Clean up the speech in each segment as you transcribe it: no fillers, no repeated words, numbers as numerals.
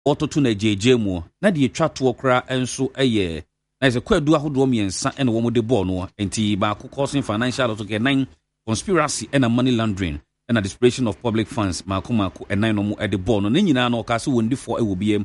ototo na jeje mu na de etwa to okra enso eye na ise kwadu ahodo miensa ene wo de ball no enti ba causing financial loss ke 9 conspiracy and money laundering and a dispersion of public funds mako and 9 no mu de ball no nyina na okase wondi for e wo biem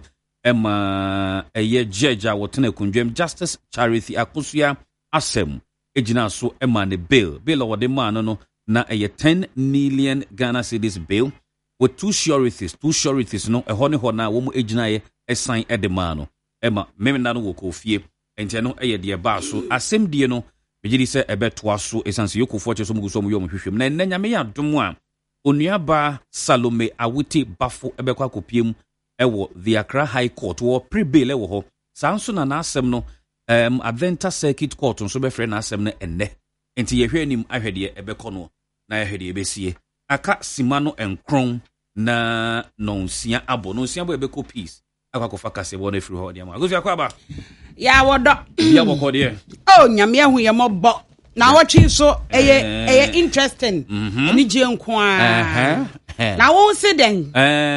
eye judge a wotena kundwem Justice Charity Akosua Asem ejina so ema ne bail wo de man no na eye 10 million Ghana cedis bail with two sureties no ehɔ ne hɔ na wo mu ejina ye esan e de man no ema memenda no wo kofie enti no eye de ba so asem die no megiri se ebetoa so esanse yokofo che so mugu so mu yom hwehwem na nyame ya dom a onuaba Salome Awiti Bafo ebekwa akopiem ewo the Accra High Court wo pre-bail ewo ho sanso na asem no Adventa Circuit Court nso be frɛ na asem no enne enti yehwe anim ahwede ebekɔ no na yehwede ebesie aka simano enkron na nonsia abo ebekɔ peace akwakofa kase wo na free ho dia ma agofi akwaba ya wodo bia bokɔ de oh nyame ahu ye mobɔ na watchi so eye interesting ni je nko a na wo se den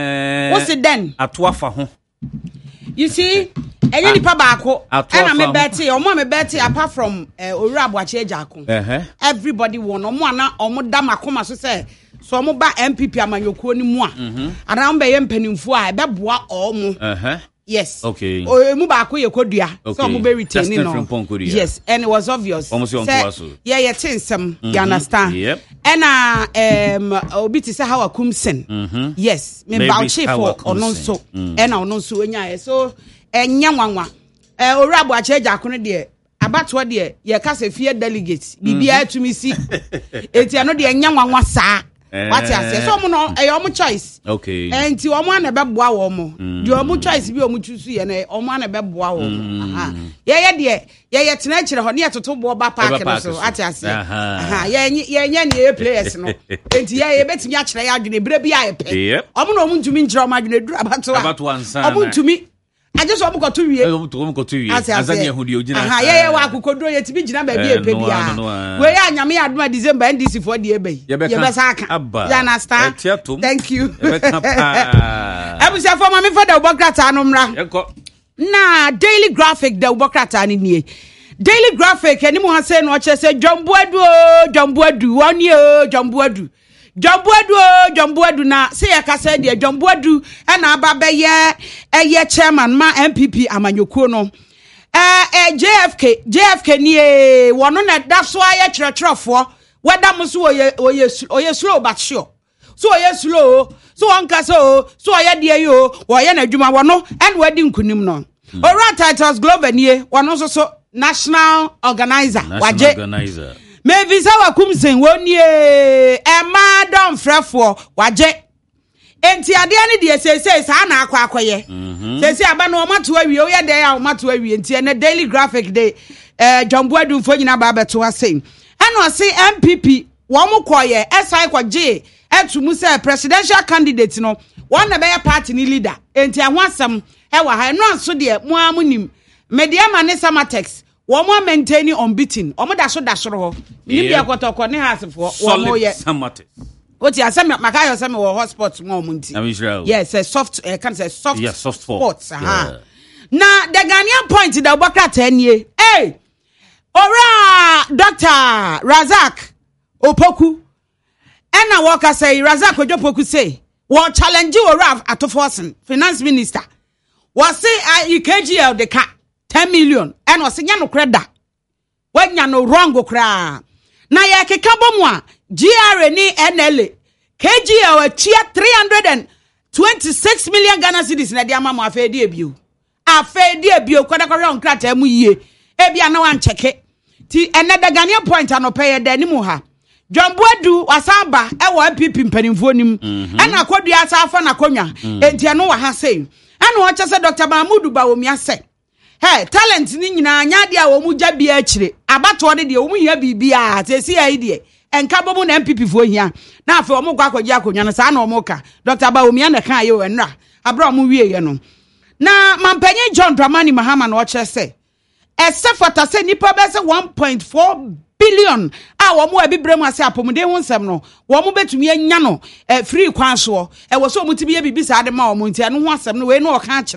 atoafa ho you see eye nipa baako na me beti omo me beti apart from Owura Aboakye Jako everybody won omo da makoma so say so omo ba MPP amanyokuo ni mu a ana mbe ye mpanimfo a ebeboa omo yes okay mu baako ye kodua so omo be retain no yes and it was obvious yeah tinsem you understand and obi ti say how akumsen yes me vouch for ononso and ononso enya so enya nwanwa Owura Aboakye Jako no de abato de ye kase fie delegate bibia atumi si eti no de enya nwanwa saa what you say so no omo choice okay enti omo ana beboa wo mo de omo choice bi omo chusu ye na omo ana beboa wo mo ye tena kire ho ne yetoto bo ba park no so what you say ye nya ne players no enti ye betimi a kire ya adwene bre bi a ye pe omo no omo ntumi nkire omo adwene duru abato ansa omo ntumi aje so omo koto wie azani ehudi ogina ye wa akukodro ye tibi gina ba bi epe bia we ya nyame adoma December NDC for de ebe ye be saka you understand thank you abusia for mama for the Ubokrata no mra na Daily Graphic the Ubokrata ni nie Daily Graphic eni mu ha say no che say Jomboadu woni Jomboadu na say ya kasa de Jomboadu na aba be ye chairman ma MPP amanyokuo no JFK ni wono na da so aye kyerɛkyerɛfo weda mo so oye slow but sure so oye slow so onka so oye de yo oye na adwuma wono and wedi nkunim no Owura Titles Global nie wono so national organizer waje me visa wakumsen wonie ema don frefo waje enti ade ani de sesei sa na akwakoye sesei aba no mato awie o ye de ya mato awie enti na Daily Graphic de Jomboadu mfo nyina ba beto ase eno se MPP wo mo koye esai kwaje etumu se presidential candidate no won na be party ni leader enti ho asem e wa ha no anso de mo amunim media mane Samatex wo mo maintain unbeaten o mo da so ho ni bia kotoko ne hasefo wo mo ye Samatex what you say makayo say me wo hotspot mo munti yes a soft can say soft sports na the Ghanaian point the Ubokrata nie Owura Dr. Razak Opoku ena woka say Razak Opoku say wo challenge Owura Atoforsen finance minister was say KGL the car 10 million and was nya no kreda wanya no wrong kra na ye keka bomu a GRA ni NLA KGL atia 326 million Ghana cedis na dia mama afedi ebio kwada kwara onkrata mu yie ebia na wan cheke ti enada Ghanaian point anopeye da ni mu ha Jomboadu wasaba ewo MPP mpanimfo nim ana kodua asafa na konwa enti no wa ha sei ana o chese Dr. Mahmoud Bawumia se hey talent ni nyina anya dia wo mu jabia akire abato de wo mu hia bibia tesi ai de enka bomu na MPP fo hia na afa o mu kwa akwaji akonwa no sa na o mu ka Dr. Bawumia na kan ye wenra abra mu wie ye no na mampanyi John Dramani Mahama na o chese except for say nipa be say 1.4 billion a wɔn a bibrem ase apɔmuden ho nsɛm no wɔn betumi anya no free kwan so ɛwɔ so wɔn ti bi yɛ bibi saa de ma wɔn nti ɛno ho asɛm no wei no ɔka